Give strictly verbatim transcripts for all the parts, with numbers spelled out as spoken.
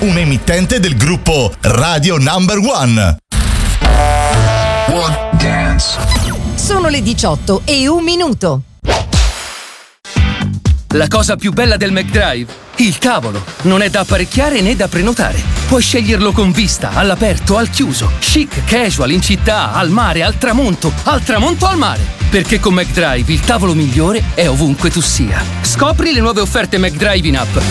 un emittente del gruppo Radio Number One. One Dance. Sono le diciotto e un minuto. La cosa più bella del McDrive? Il tavolo. Non è da apparecchiare né da prenotare. Puoi sceglierlo con vista, all'aperto, al chiuso, chic, casual, in città, al mare, al tramonto, al tramonto al mare. Perché con McDrive il tavolo migliore è ovunque tu sia. Scopri le nuove offerte McDrive in app.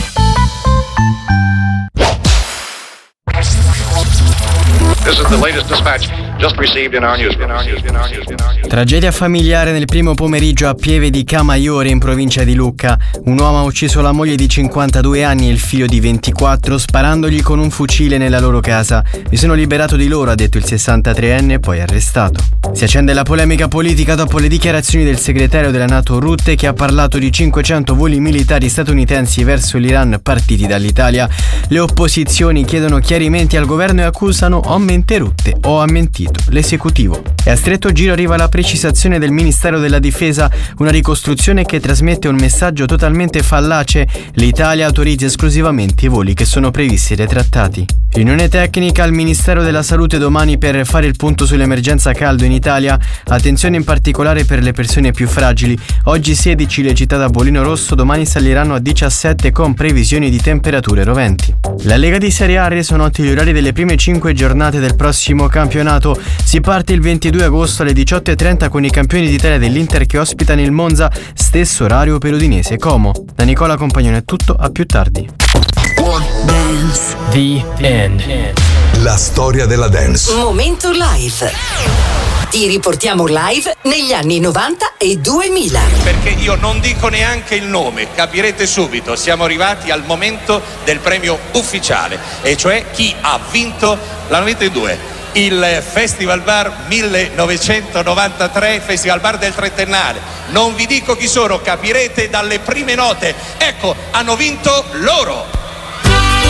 This is the latest dispatch just received in our newsroom. Tragedia familiare nel primo pomeriggio a Pieve di Camaiore in provincia di Lucca. Un uomo ha ucciso la moglie di cinquantadue anni e il figlio di ventiquattro sparandogli con un fucile nella loro casa. Mi sono liberato di loro, ha detto il sessantatreenne, poi arrestato. Si accende la polemica politica dopo le dichiarazioni del segretario della NATO Rutte, che ha parlato di cinquecento voli militari statunitensi verso l'Iran partiti dall'Italia. Le opposizioni chiedono chiarimenti al governo e accusano o mente Rutte o ha mentito l'esecutivo. E a stretto giro arriva la precisazione del Ministero della Difesa, una ricostruzione che trasmette un messaggio totalmente fallace: l'Italia autorizza esclusivamente i voli che sono previsti dai trattati. Riunione tecnica al Ministero della Salute domani per fare il punto sull'emergenza caldo in Italia. Attenzione in particolare per le persone più fragili. Oggi sedici le città da bollino rosso, domani saliranno a diciassette con previsioni di temperature roventi. La Lega di Serie A ha reso noti gli orari delle prime cinque giornate del prossimo campionato. Si parte il ventidue agosto alle diciotto e trenta con i campioni d'Italia dell'Inter che ospitano il Monza, stesso orario per Udinese Como. Da Nicola Compagnone è tutto, a più tardi. Dance. The End. La storia della dance. Momento live. Ti riportiamo live negli anni novanta e duemila. Perché io non dico neanche il nome, capirete subito. Siamo arrivati al momento del premio ufficiale, e cioè chi ha vinto la novantadue. Il Festival Bar millenovecentonovantatré, Festival Bar del Trentennale. Non vi dico chi sono, capirete dalle prime note. Ecco, hanno vinto loro.